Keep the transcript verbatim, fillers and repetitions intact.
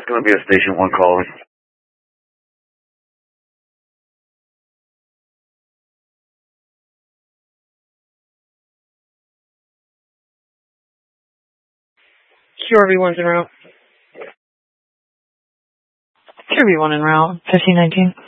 going to be a station one calling. Q R V one's en route. Q R V one en route, fifteen nineteen.